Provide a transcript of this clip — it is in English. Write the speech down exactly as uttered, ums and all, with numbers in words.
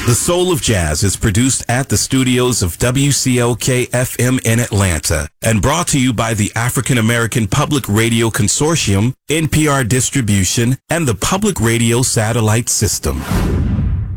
The Soul of Jazz is produced at the studios of W C L K F M in Atlanta and brought to you by the African American Public Radio Consortium, N P R Distribution, and the Public Radio Satellite System.